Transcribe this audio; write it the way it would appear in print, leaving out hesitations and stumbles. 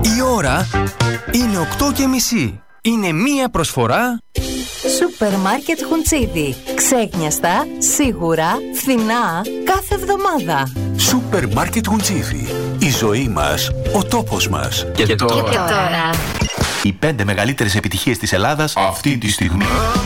Η ώρα είναι 8:30. Είναι μία προσφορά Σούπερ Μάρκετ Χουντσίδι. Ξέχνιαστα, σίγουρα, φθηνά, κάθε εβδομάδα. Σούπερ Μάρκετ Χουντσίδι. Η ζωή μας, ο τόπος μας. Και τώρα. Οι 5 μεγαλύτερες επιτυχίες της Ελλάδας αυτή τη στιγμή.